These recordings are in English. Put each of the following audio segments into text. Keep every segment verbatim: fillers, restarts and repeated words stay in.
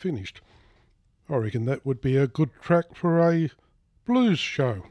finished. I reckon that would be a good track for a blues show.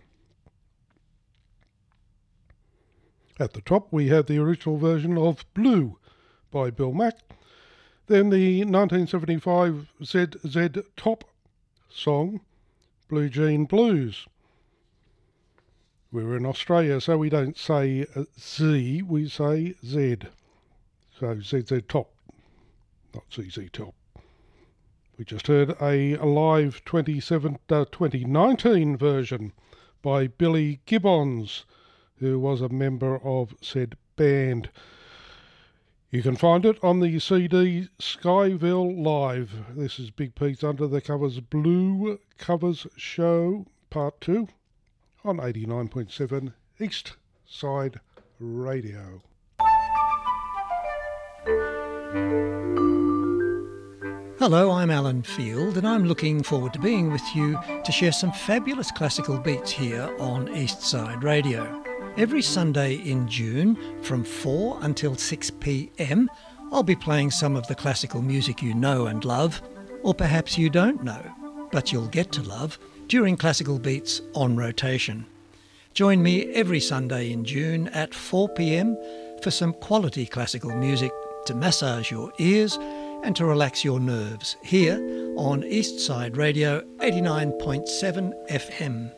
At the top we have the original version of Blue by Bill Mack. Then the nineteen seventy-five Z Z Top song, Blue Jean Blues. We're in Australia, so we don't say Z, we say Z. So Z Z Top, not Z Z Top. We just heard a live twenty-seven, uh, twenty nineteen version by Billy Gibbons, who was a member of said band. You can find it on the C D Skyville Live. This is Big Pete's Under the Covers Blue Covers Show Part two on eighty-nine point seven East Side Radio. Hello, I'm Alan Field and I'm looking forward to being with you to share some fabulous classical beats here on East Side Radio. Every Sunday in June from four until six p m I'll be playing some of the classical music you know and love, or perhaps you don't know, but you'll get to love, during Classical Beats on Rotation. Join me every Sunday in June at four p m for some quality classical music to massage your ears and to relax your nerves here on East Side Radio eighty-nine point seven F M.